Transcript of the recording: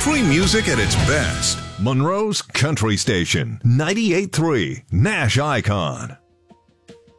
Country music at its best. Monroe's Country Station, 98.3 Nash Icon.